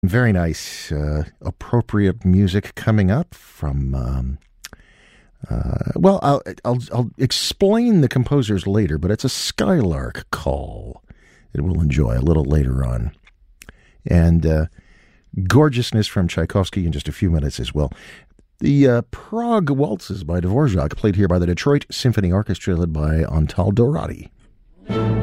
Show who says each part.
Speaker 1: Very nice, appropriate music coming up from. I'll explain the composers later, but it's a Skylark Call that we'll enjoy a little later on, and Gorgeousness from Tchaikovsky in just a few minutes as well. The Prague Waltzes by Dvorak, played here by the Detroit Symphony Orchestra, led by Antal Dorati.